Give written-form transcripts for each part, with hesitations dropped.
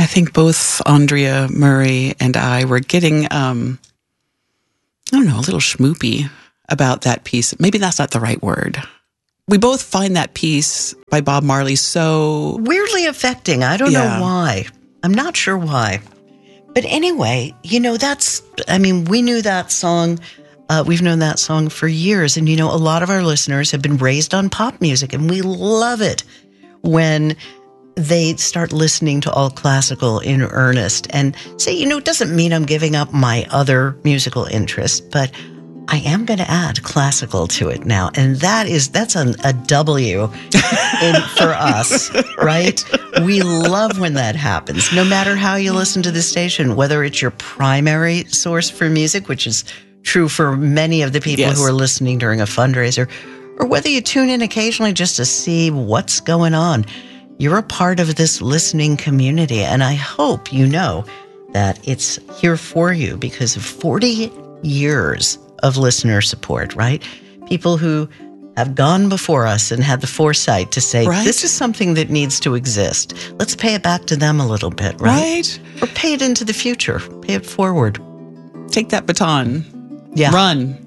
think both Andrea Murray and I were getting, I don't know, a little schmoopy about that piece. Maybe that's not the right word. We both find that piece by Bob Marley so weirdly affecting. I don't know why. I'm not sure why. But anyway, we knew that song. We've known that song for years. And, a lot of our listeners have been raised on pop music, and we love it when they start listening to all classical in earnest and say, it doesn't mean I'm giving up my other musical interests, but I am going to add classical to it now. And that's a W for us, right? We love when that happens, no matter how you listen to the station, whether it's your primary source for music, which is true for many of the people who are listening during a fundraiser, or whether you tune in occasionally just to see what's going on. You're a part of this listening community, and I hope you know that it's here for you because of 40 years of listener support, right? People who have gone before us and had the foresight to say, this is something that needs to exist. Let's pay it back to them a little bit, right? Or pay it into the future. Pay it forward. Take that baton. Yeah. Run.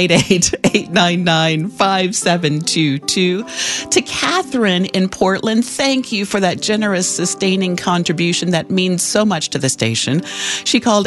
888-899-5722. To Catherine in Portland, thank you for that generous, sustaining contribution that means so much to the station. She called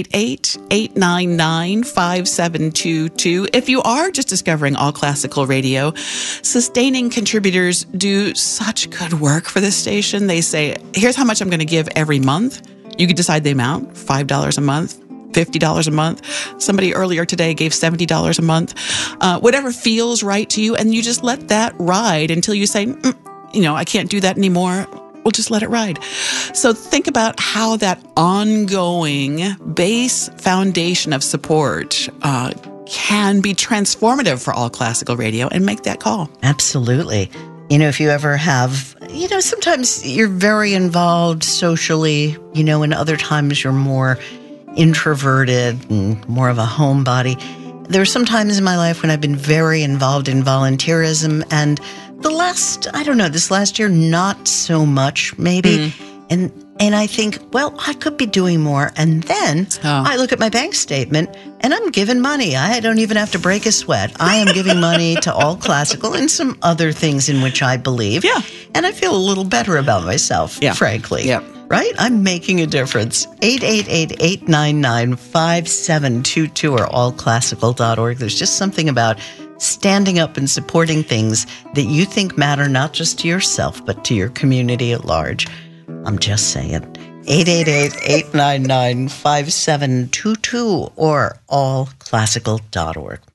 888-899-5722. If you are just discovering All Classical Radio, sustaining contributors do such good work for this station. They say, here's how much I'm going to give every month. You could decide the amount, $5 a month. $50 a month. Somebody earlier today gave $70 a month. Whatever feels right to you, and you just let that ride until you say, I can't do that anymore. We'll just let it ride. So think about how that ongoing base foundation of support can be transformative for All Classical Radio, and make that call. Absolutely. If you ever have, sometimes you're very involved socially, and other times you're more introverted and more of a homebody. There are some times in my life when I've been very involved in volunteerism, and this last year, not so much, maybe. And I think, I could be doing more. And then I look at my bank statement and I'm giving money. I don't even have to break a sweat. I am giving money to All Classical and some other things in which I believe. Yeah. And I feel a little better about myself, frankly. Yeah. Right? I'm making a difference. 888-899-5722 or allclassical.org. There's just something about standing up and supporting things that you think matter not just to yourself, but to your community at large. I'm just saying. 888-899-5722 or allclassical.org.